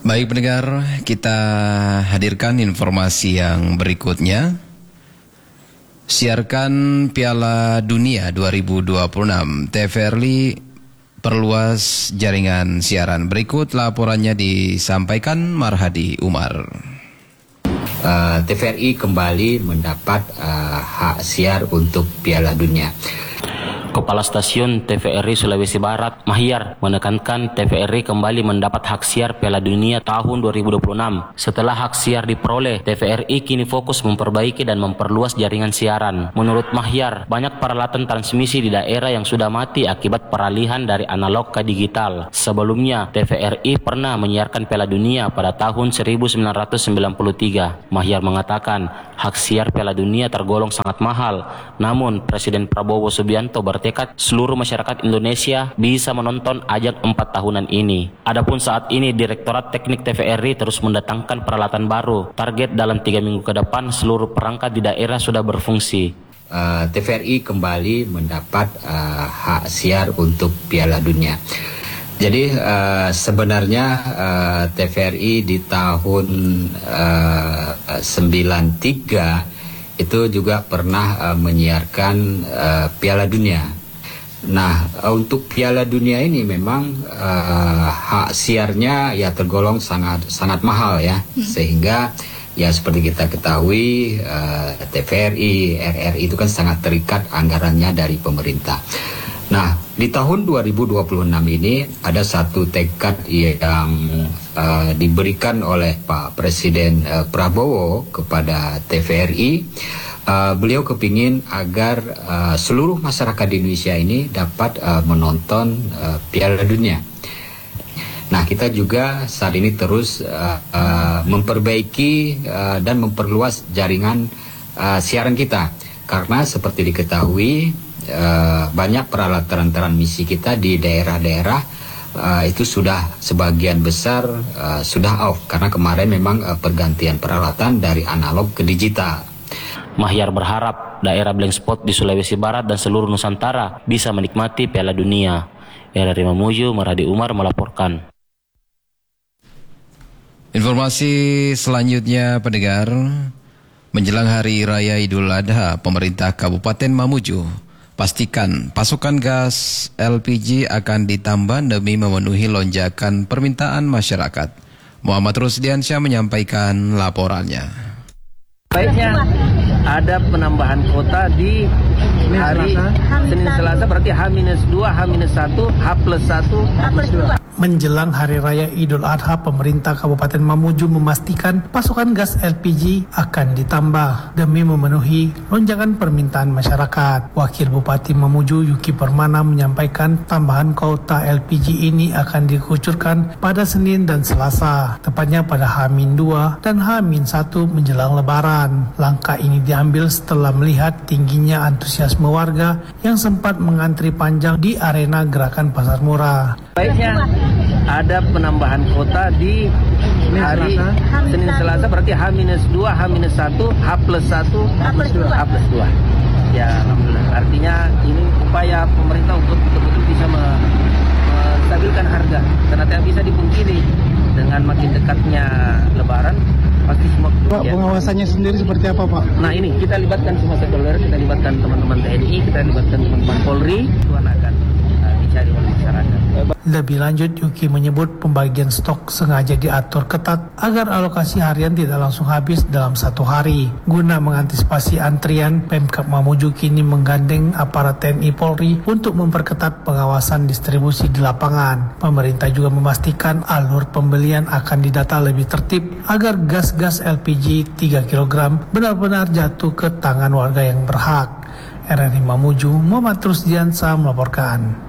Baik pendengar, kita hadirkan informasi yang berikutnya. Siarkan Piala Dunia 2026, TVRI perluas jaringan siaran. Berikut laporannya disampaikan Marhadi Umar. TVRI kembali mendapat hak siar untuk Piala Dunia. Kepala Stasiun TVRI Sulawesi Barat, Mahyar, menekankan TVRI kembali mendapat hak siar Piala Dunia tahun 2026. Setelah hak siar diperoleh, TVRI kini fokus memperbaiki dan memperluas jaringan siaran. Menurut Mahyar, banyak peralatan transmisi di daerah yang sudah mati akibat peralihan dari analog ke digital. Sebelumnya, TVRI pernah menyiarkan Piala Dunia pada tahun 1993. Mahyar mengatakan, hak siar Piala Dunia tergolong sangat mahal. Namun, Presiden Prabowo Subianto bertekad seluruh masyarakat Indonesia bisa menonton ajang 4 tahunan ini. Adapun saat ini Direktorat Teknik TVRI terus mendatangkan peralatan baru. Target dalam 3 minggu ke depan seluruh perangkat di daerah sudah berfungsi. TVRI kembali mendapat hak siar untuk Piala Dunia. Jadi sebenarnya TVRI di tahun 93 itu juga pernah menyiarkan Piala Dunia. Nah, untuk Piala Dunia ini memang hak siarnya ya tergolong sangat mahal ya, sehingga ya seperti kita ketahui TVRI, RRI itu kan sangat terikat anggarannya dari pemerintah. Nah, di tahun 2026 ini ada satu tekad yang diberikan oleh Pak Presiden Prabowo kepada TVRI. Beliau kepingin agar seluruh masyarakat di Indonesia ini dapat menonton Piala Dunia. Nah, kita juga saat ini terus memperbaiki dan memperluas jaringan siaran kita. Karena seperti diketahui, banyak peralatan transmisi kita di daerah-daerah itu sudah sebagian besar sudah off. Karena kemarin memang pergantian peralatan dari analog ke digital. Mahyar berharap daerah blank spot di Sulawesi Barat dan seluruh Nusantara bisa menikmati Piala Dunia. RRI Mamuju, Marhadi Umar melaporkan. Informasi selanjutnya pendengar, menjelang Hari Raya Idul Adha, pemerintah Kabupaten Mamuju pastikan pasokan gas LPG akan ditambah demi memenuhi lonjakan permintaan masyarakat. Muhammad Rusdiansyah menyampaikan laporannya. Baiknya ada penambahan kuota di hari Senin Selasa, berarti H-2, H-1, H+1, H+2. Menjelang Hari Raya Idul Adha, pemerintah Kabupaten Mamuju memastikan pasokan gas LPG akan ditambah demi memenuhi lonjakan permintaan masyarakat. Wakil Bupati Mamuju Yuki Permana menyampaikan tambahan kuota LPG ini akan dikucurkan pada Senin dan Selasa, tepatnya pada H-2 dan H-1 menjelang Lebaran. Langkah ini diambil setelah melihat tingginya antusiasme warga yang sempat mengantri panjang di arena gerakan pasar murah. Baiknya ada penambahan kuota di hari Senin Selasa, berarti H-2, H-1, H+1, H+2. Ya, alhamdulillah. Artinya ini upaya pemerintah untuk betul-betul bisa menstabilkan harga. Karena tidak bisa dipungkiri dengan makin dekatnya Lebaran, pasti semua. Pak, pengawasannya sendiri seperti apa, Pak? Nah, ini kita libatkan semua stakeholder, kita libatkan teman-teman TNI, kita libatkan teman-teman Polri, itu akan dicari oleh masyarakat. Lebih lanjut, Yuki menyebut pembagian stok sengaja diatur ketat agar alokasi harian tidak langsung habis dalam satu hari. Guna mengantisipasi antrian, Pemkab Mamuju kini menggandeng aparat TNI Polri untuk memperketat pengawasan distribusi di lapangan. Pemerintah juga memastikan alur pembelian akan didata lebih tertib agar gas-gas LPG 3 kg benar-benar jatuh ke tangan warga yang berhak. RRI Mamuju, Muhammad Rusdiansyah melaporkan.